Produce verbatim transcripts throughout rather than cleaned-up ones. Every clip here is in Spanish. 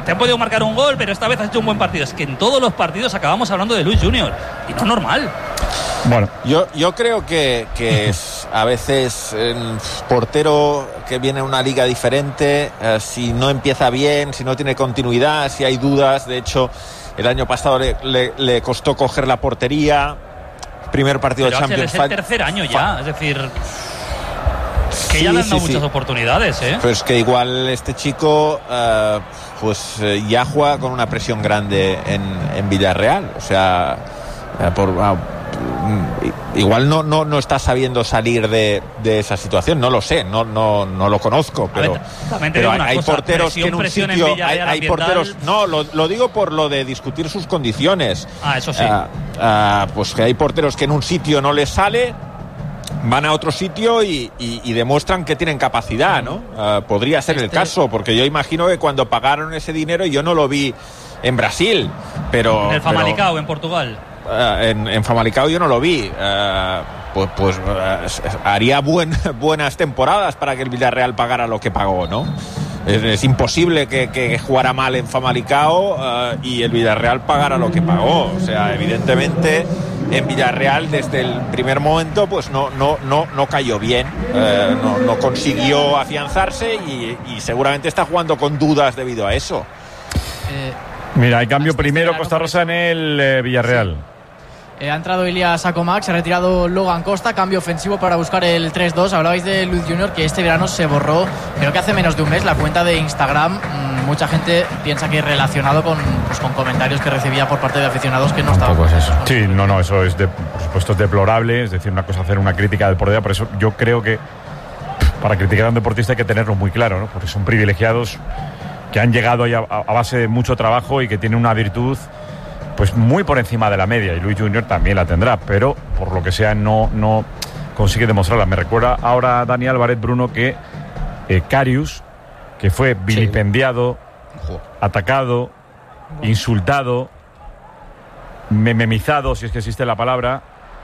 te han podido marcar un gol, pero esta vez has hecho un buen partido. Es que en todos los partidos acabamos hablando de Luis Junior y no es normal. Bueno, yo, yo creo que, que es, a veces el portero que viene a una liga diferente, eh, si no empieza bien, si no tiene continuidad, si hay dudas. De hecho, el año pasado le, le, le costó coger la portería. Primer partido pero de Champions. Es el tercer año ya, es decir, que sí, ya le han dado sí, muchas sí. oportunidades, ¿eh? Pues que igual este chico uh, pues uh, ya juega con una presión grande en, en Villarreal. O sea, uh, por... Uh, igual no, no, no está sabiendo salir de, de esa situación, no lo sé, no, no, no lo conozco, pero, ver, pero hay, hay cosa, porteros presión, que en un sitio en hay, hay porteros, no, lo, lo digo por lo de discutir sus condiciones. Ah, eso sí. Uh, uh, pues que hay porteros que en un sitio no les sale, van a otro sitio y, y, y demuestran que tienen capacidad, ¿no? Uh, podría ser este... el caso, porque yo imagino que cuando pagaron ese dinero, yo no lo vi en Brasil, pero... En el Famalicão, pero, en Portugal. Uh, en, en Famalicão yo no lo vi. Uh, pues pues uh, haría buen, buenas temporadas para que el Villarreal pagara lo que pagó, ¿no? Es, es imposible que, que jugara mal en Famalicão uh, y el Villarreal pagara lo que pagó. O sea, evidentemente en Villarreal desde el primer momento pues no, no, no, no cayó bien, uh, no, no consiguió afianzarse y, y seguramente está jugando con dudas debido a eso. Eh, Mira, hay cambio primero Costa Rosa en el eh, Villarreal. Sí. Eh, ha entrado Ilias Akomak, se ha retirado Logan Costa, cambio ofensivo para buscar el tres dos. Hablabais de Luis Junior, que este verano se borró, creo que hace menos de un mes, la cuenta de Instagram. Mm, mucha gente piensa que es relacionado con, pues, con comentarios que recibía por parte de aficionados que no estaban. Pues eso. Sí, no, no, eso es, de, por supuesto, es deplorable. Es decir, una cosa hacer una crítica del portero, por eso yo creo que para criticar a un deportista hay que tenerlo muy claro, ¿no? Porque son privilegiados que han llegado ahí a, a base de mucho trabajo y que tienen una virtud pues muy por encima de la media, y Luis Junior también la tendrá, pero por lo que sea no, no consigue demostrarla. Me recuerda ahora Dani Álvarez, Bruno, que eh, Karius, que fue vilipendiado, sí. atacado, insultado, mememizado, si es que existe la palabra,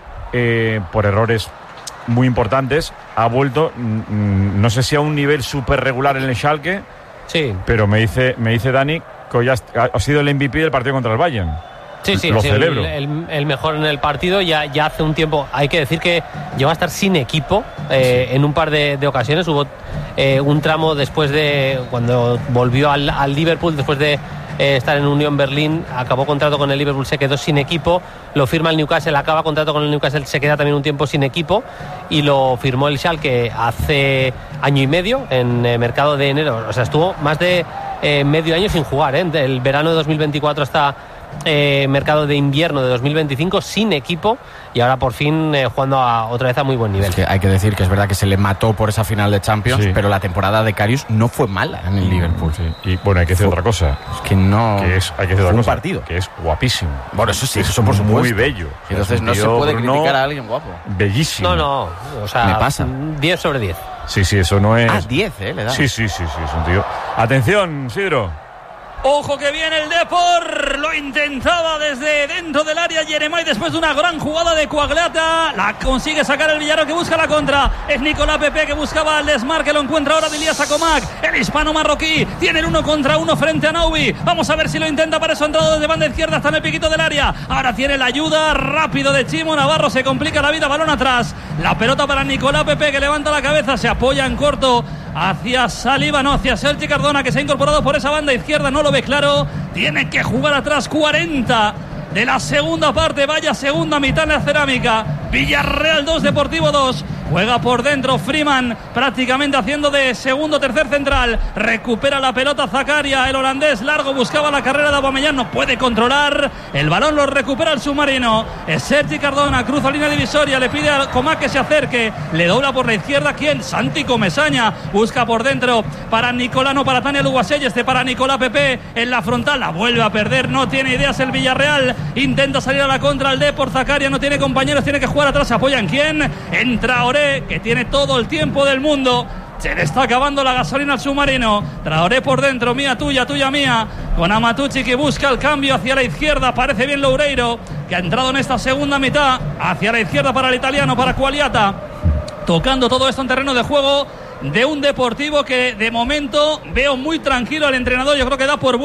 eh, por errores muy importantes, ha vuelto, mm, no sé si a un nivel súper regular en el Schalke, sí. pero me dice, me dice Dani que hoy ha, ha sido el M V P del partido contra el Bayern. Sí, sí, lo sí, celebro. El, el, el mejor en el partido. Ya, ya hace un tiempo, hay que decir que llegó a estar sin equipo eh, sí. en un par de, de ocasiones. Hubo eh, un tramo después de, cuando volvió al, al Liverpool, después de eh, estar en Unión Berlín, acabó contrato con el Liverpool, se quedó sin equipo, lo firma el Newcastle, acaba contrato con el Newcastle, se queda también un tiempo sin equipo y lo firmó el Schalke hace año y medio, en eh, mercado de enero. O sea, estuvo más de eh, medio año sin jugar, ¿eh? Del verano de dos mil veinticuatro hasta Eh, mercado de invierno de dos mil veinticinco sin equipo, y ahora por fin eh, jugando a, otra vez a muy buen nivel. Es que hay que decir que es verdad que se le mató por esa final de Champions, sí. pero la temporada de Karius no fue mala en el Liverpool. Sí. Y bueno, hay que decir fue, otra cosa. Es que no. Que es, hay que decir otra un cosa, partido. Que es guapísimo. Bueno, eso sí, es eso por supuesto. Muy bello. Entonces no se puede Bruno, criticar a alguien guapo. Bellísimo. No, no. O sea, me pasa. diez sobre diez. Sí, sí, eso no es. Ah, diez, ¿eh? Le da. Sí, sí, sí, sí, es un tío. Atención, Sidro. Ojo que viene el Depor, lo intentaba desde dentro del área Jeremai después de una gran jugada de Coagliata, la consigue sacar el Villarreal que busca la contra, es Nicolás Pepe que buscaba el desmarque, lo encuentra ahora de Ilias Akomak, el hispano marroquí, tiene el uno contra uno frente a Noubi, vamos a ver si lo intenta, para eso entrado desde banda izquierda hasta en el piquito del área, ahora tiene la ayuda rápido de Chimo Navarro, se complica la vida, balón atrás, la pelota para Nicolás Pepe que levanta la cabeza, se apoya en corto hacia Saliba, no, hacia Sergi Cardona que se ha incorporado por esa banda izquierda, no lo ve claro, tiene que jugar atrás. Cuarenta de la segunda parte, vaya segunda mitad en la Cerámica. Villarreal dos, Deportivo dos. Juega por dentro Freeman, prácticamente haciendo de segundo tercer central. Recupera la pelota Zakaria, el holandés largo, buscaba la carrera de Aubameyang, no puede controlar. El balón lo recupera el submarino. Es Sergi Cardona, cruza línea divisoria, le pide a Comac que se acerque. Le dobla por la izquierda, ¿quién? Santi Comesaña. Busca por dentro para Nicolás, no para Tania Luguasell, este para Nicolás Pepe en la frontal. La vuelve a perder, no tiene ideas el Villarreal. Intenta salir a la contra el Depor, Zakaria no tiene compañeros, tiene que jugar atrás. ¿Se apoya en quién? Entra Traoré, que tiene todo el tiempo del mundo. Se le está acabando la gasolina al submarino. Traoré por dentro, mía tuya, tuya mía, con Amatucci que busca el cambio hacia la izquierda. Parece bien Loureiro, que ha entrado en esta segunda mitad. Hacia la izquierda para el italiano, para Coagliata. Tocando todo esto en terreno de juego de un Deportivo que de momento veo muy tranquilo al entrenador. Yo creo que da por